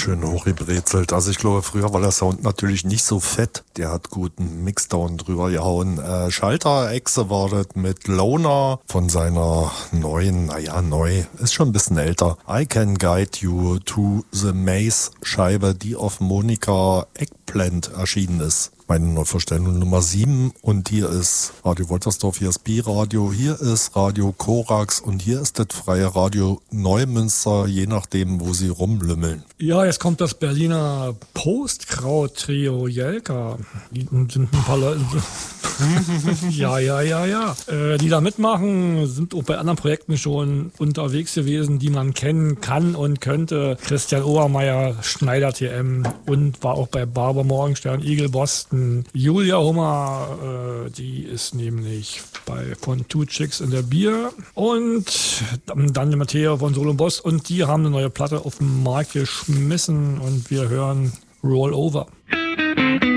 schön hochgebrezelt. Also ich glaube, früher war der Sound natürlich nicht so fett. Der hat guten Mixdown drüber gehauen. Schalter-Echse war das mit Loner von seiner neuen, neu, ist schon ein bisschen älter. I Can Guide You to the Maze Scheibe, die auf Monika Eggplant erschienen ist. Meine Neuvorstellung Nummer 7 und hier ist Radio Woltersdorf, hier ist B-Radio, hier ist Radio Korax und hier ist das freie Radio Neumünster, je nachdem, wo sie rumlümmeln. Ja, jetzt kommt das Berliner Postkraut-Trio Jelka. Die sind ein paar Leute. Ja. Die da mitmachen, sind auch bei anderen Projekten schon unterwegs gewesen, die man kennen kann und könnte. Christian Obermeier, Schneider TM und war auch bei Barber Morgenstern, Eagle Boston. Julia Hummer, die ist nämlich von Two Chicks in der Bier. Und dann der Matteo von Solo Boss und die haben eine neue Platte auf den Markt geschmissen und wir hören Roll Over.